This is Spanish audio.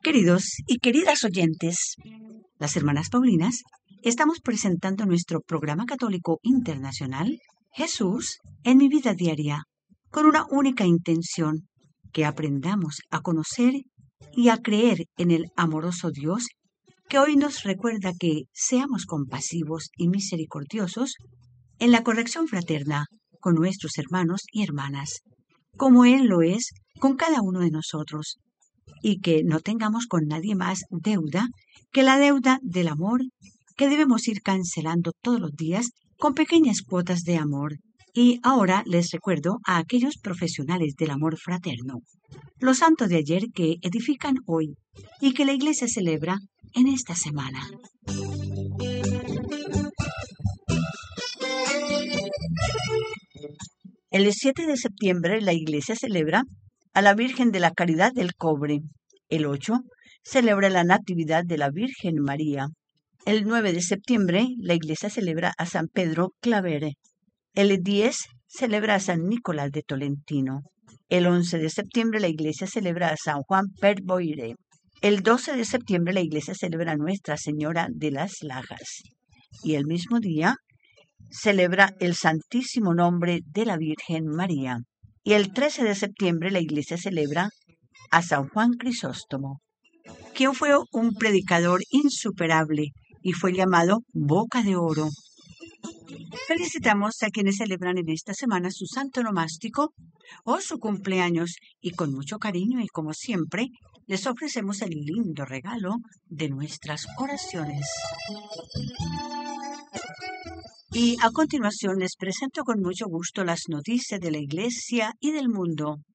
Queridos y queridas oyentes, las hermanas Paulinas, estamos presentando nuestro programa católico internacional, Jesús en mi vida diaria, con una única intención, que aprendamos a conocer y a creer en el amoroso Dios, que hoy nos recuerda que seamos compasivos y misericordiosos en la corrección fraterna con nuestros hermanos y hermanas, como Él lo es con cada uno de nosotros, y que no tengamos con nadie más deuda que la deuda del amor, que debemos ir cancelando todos los días con pequeñas cuotas de amor. Y ahora les recuerdo a aquellos profesionales del amor fraterno, los santos de ayer que edifican hoy y que la Iglesia celebra en esta semana. El 7 de septiembre la Iglesia celebra a la Virgen de la Caridad del Cobre. El 8 celebra la Natividad de la Virgen María. El 9 de septiembre la Iglesia celebra a San Pedro Clavere. El 10 celebra a San Nicolás de Tolentino. El 11 de septiembre la Iglesia celebra a San Juan per Boire. El 12 de septiembre la Iglesia celebra a Nuestra Señora de las Lajas. Y el mismo día celebra el Santísimo Nombre de la Virgen María. Y el 13 de septiembre la Iglesia celebra a San Juan Crisóstomo, quien fue un predicador insuperable y fue llamado Boca de Oro. Felicitamos a quienes celebran en esta semana su santo nomástico o su cumpleaños y con mucho cariño y como siempre les ofrecemos el lindo regalo de nuestras oraciones. Y a continuación les presento con mucho gusto las noticias de la Iglesia y del mundo.